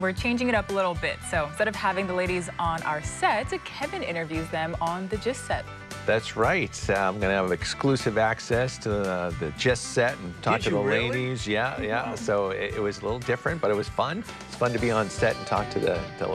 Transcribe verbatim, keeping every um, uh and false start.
We're changing it up a little bit. So instead of having the ladies on our set, Kevin interviews them on the Gist set. That's right. Uh, I'm going to have exclusive access to uh, the Gist set and talk Did to you the really? ladies. Yeah, yeah. So it, it was a little different, but it was fun. It's fun to be on set and talk to the, the